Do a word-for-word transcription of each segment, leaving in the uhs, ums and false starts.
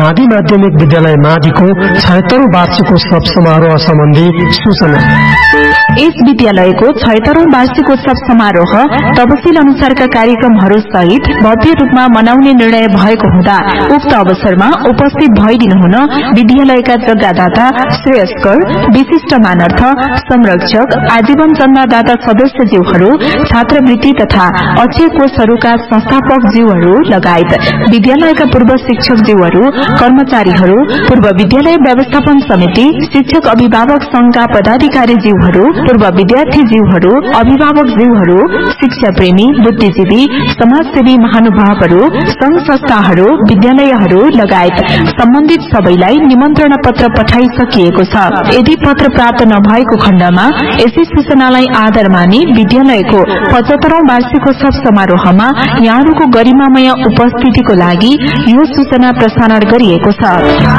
मादी माध्यमिक विद्यालय माडीको छयत्तरौं वार्षिकोत्सव समारोह सम्बन्धी सूचना। यस विद्यालयको छयत्तरौं वार्षिकोत्सव समारोह तपसिल अनुसारका कार्यक्रमहरू सहित भव्य रूपमा मनाउने निर्णय भएको हुँदा उक्त अवसरमा उपस्थित भइदिनुहुन विद्यालयका जग्गादाता, श्रेयस्कर, विशिष्ट मानर्थ, संरक्षक, आजीवन जन्मदाता सदस्यज्यूहरू, छात्रवृत्ति तथा अक्षय कोषहरूका संस्थापक ज्यूहरू लगायत विद्यालयका पूर्व शिक्षक ज्यूहरू, कर्मचारीहरू, पूर्व विद्यालय व्यवस्थापन समिति, शिक्षक अभिभावक संघका पदाधिकारी ज्यूहरू, पूर्व विद्यार्थी ज्यूहरू, अभिभावक ज्यूहरू, शिक्षा प्रेमी, बुद्धिजीवी, समाजसेवी महानुभावहरू, संघ संस्थाहरू, विद्यालयहरू लगायत सम्बन्धित सबैलाई निमन्त्रणा पत्र पठाइसकिएको छ। यदि पत्र प्राप्त नभएको खण्डमा यसै सूचनालाई आधार मानि विद्यालयको पचहत्तरौं वार्षिकोत्सव समारोहमा यहाँहरूको गरिमामय उपस्थितिको लागि यो सूचना प्रसारण गरिएको छ।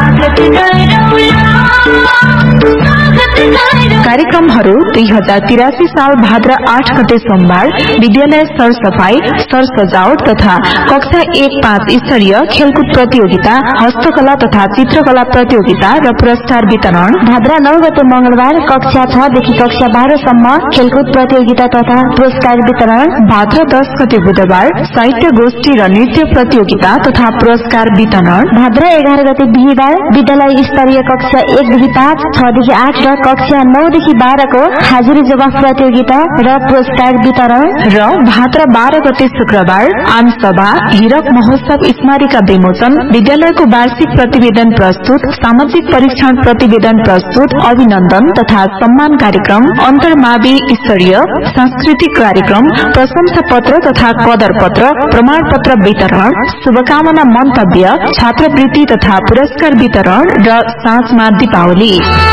कार्यक्रमहरू दुई हजार तिरासी साल भाद्र आठ गते सोमबार विद्यालय सरसफाई, सरसजावट तथा कक्षा एक पाँच स्तरीय खेलकुद प्रतियोगिता, हस्तकला तथा चित्रकला प्रतियोगिता र पुरस्कार वितरण। भाद्र नौ गते मंगलबार कक्षा छ देखि कक्षा बाह्र सम्म खेलकुद प्रतियोगिता तथा पुरस्कार वितरण। भाद्र दस गते बुधबार साहित्य गोष्ठी र नृत्य प्रतियोगिता तथा पुरस्कार वितरण। भाद्र एघार गते बिहिबार विद्यालय स्तरीय कक्षा एक देखि पाँच, छ देखि आठ र कक्षा नौ देखि बाह्र को हाजिरी जवाफ प्रतियोगिता र पुरस्कार वितरण। र भाद्र बाह्र गते शुक्रबार आमसभा, हीरक महोत्सव स्मारिका विमोचन, विद्यालयको वार्षिक प्रतिवेदन प्रस्तुत, सामाजिक परीक्षण प्रतिवेदन प्रस्तुत, अभिनन्दन तथा सम्मान कार्यक्रम, अन्तर्मावि स्तरीय सांस्कृतिक कार्यक्रम, प्रशंसा पत्र तथा कदर पत्र, प्रमाण पत्र वितरण, शुभकामना मन्तव्य, छात्रवृत्ति तथा पुरस्कार वितरण र साँझमा दीपावली।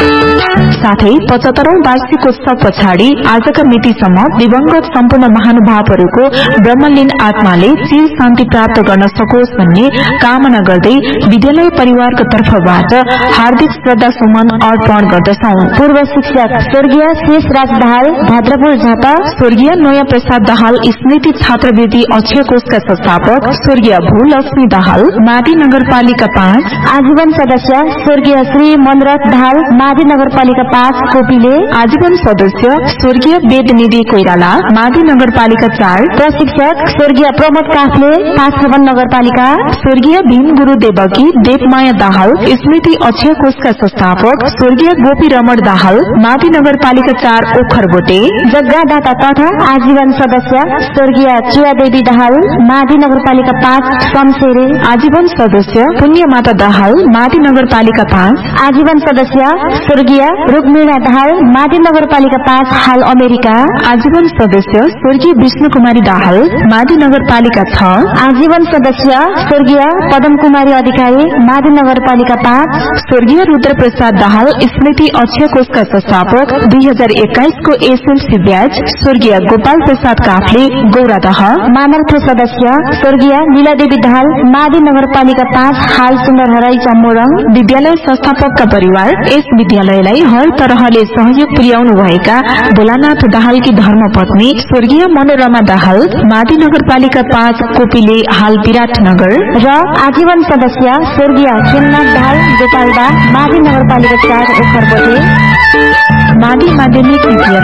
साथै पचहत्तरौं वार्षिकोत्सव पछाडि आजका मितिसम्म दिवंगत सम्पूर्ण महानुभावहरूको ब्रह्मलीन आत्माले चिर शान्ति प्राप्त गर्न सकोस् भन्ने कामना गर्दै विद्यालय परिवारको तर्फबाट हार्दिक श्रद्धा सुमन अर्पण गर्दछौं। पूर्व शिक्षक स्वर्गीय शेष राज दाहाल, भाद्रपुर झापा, स्वर्गीय नयाँ प्रसाद दाहाल स्मृति छात्रवृत्ति अक्षय कोषका संस्थापक स्वर्गीय भूलक्ष्मी दाहाल, माडी नगरपालिका पाँच, आजीवन सदस्य स्वर्गीय श्री मनरथ दाहाल, माडी नगरपालिका पाँच कोपिले, आजीवन सदस्य स्वर्गीय वेदनिधि कोइराला, माडी नगरपालिका चार, प्रशिक्षक स्वर्गीय प्रमोद काफले, पाँच छपन नगरपालिका, स्वर्गीय भीम गुरु देवकी, देवमाया दाहाल स्मृति अक्षय कोषका संस्थापक स्वर्गीय गोपी रमण दाहाल, माडी नगरपालिका चार ओखरबोटे, जग्गादाता तथा आजीवन सदस्य स्वर्गीय चुवादेवी दाहाल, माडी नगरपालिका पाँच शमशेरे, आजीवन सदस्य पुण्यमाता दाहाल, माडी नगरपालिका पाँच, आजीवन सदस्य स्वर्गीय रुक्मिणा दाहाल, माडी नगरपालिका पाँच हाल अमेरिका, आजीवन सदस्य स्वर्गीय विष्णु कुमारी दाहाल, माडी नगरपालिका छ, आजीवन सदस्य स्वर्गीय पदम कुमारी अधिकारी, माडी नगरपालिका पाँच, स्वर्गीय रुद्र प्रसाद दाहाल स्मृति अक्षय कोषका संस्थापक दुई हजार एक्काइस को एसएलसी ब्याज स्वर्गीय गोपाल प्रसाद काफले, गौरादह, मानर्थ सदस्य स्वर्गीय लीलादेवी दाहाल, माडी नगरपालिका पाँच हाल सुन्दरहराई चम्मोरङ। विद्यालय संस्थापकका परिवार यस विद्यालयलाई हर तरहले सहयोग पुर्याउनु भएका भोलानाथ दाहालकी धर्मपत्नी स्वर्गीय मनोरमा दाहाल, माडी नगरपालिका पाँच कोपिले हाल विराटनगर र आजीवन सदस्य स्वर्गीय खेमनाथ दाहाल, गोपालदा, माडी नगरपालिका चार ओखरबोटे। माडी माध्यमिक विद्यालय